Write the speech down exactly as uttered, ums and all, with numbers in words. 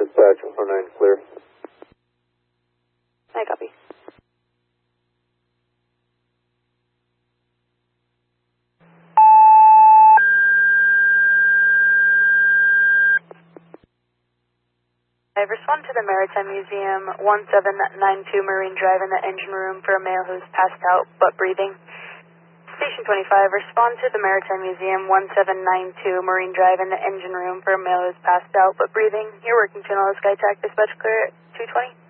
dispatch, one oh nine, clear. I copy. I respond to the Maritime Museum, one seven nine two Marine Drive in the engine room for a male who's passed out but breathing. Station twenty-five, respond to the Maritime Museum, one seven nine two Marine Drive in the engine room for a male who's passed out but breathing. You're working to another SkyTac dispatch clear at two twenty.